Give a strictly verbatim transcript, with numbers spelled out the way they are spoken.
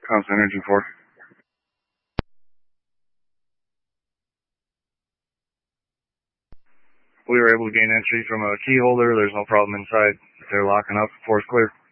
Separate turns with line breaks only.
Constant Energy four. We were able to gain entry from a key holder. There's no problem inside. They're locking up. Force clear.